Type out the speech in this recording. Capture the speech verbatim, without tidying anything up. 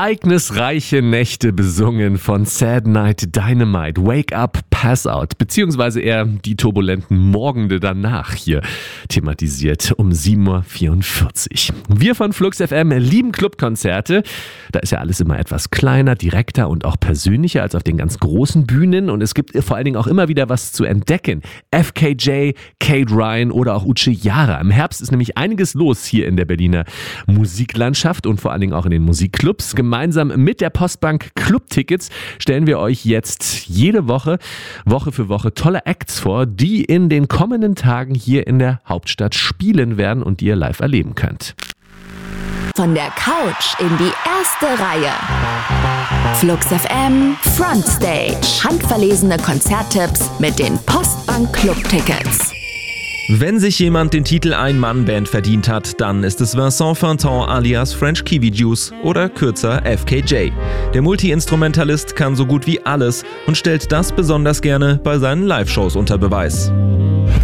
Ereignisreiche Nächte besungen von Sad Night Dynamite, Wake Up, Pass Out, beziehungsweise eher die turbulenten Morgende danach hier thematisiert um sieben Uhr vierundvierzig. Wir von Flux F M lieben Clubkonzerte. Da ist ja alles immer etwas kleiner, direkter und auch persönlicher als auf den ganz großen Bühnen und es gibt vor allen Dingen auch immer wieder was zu entdecken. F K J, Kate Ryan oder auch Uche Jara. Im Herbst ist nämlich einiges los hier in der Berliner Musiklandschaft und vor allen Dingen auch in den Musikclubs. Gemeinsam mit der Postbank Clubtickets stellen wir euch jetzt jede Woche, Woche für Woche tolle Acts vor, die in den kommenden Tagen hier in der Hauptstadt spielen werden und die ihr live erleben könnt. Von der Couch in die erste Reihe. Flux F M Frontstage. Handverlesene Konzerttipps mit den Postbank Clubtickets. Wenn sich jemand den Titel Ein-Mann-Band verdient hat, dann ist es Vincent Fantin alias French Kiwi Juice oder kürzer F K J. Der Multi-Instrumentalist kann so gut wie alles und stellt das besonders gerne bei seinen Live-Shows unter Beweis.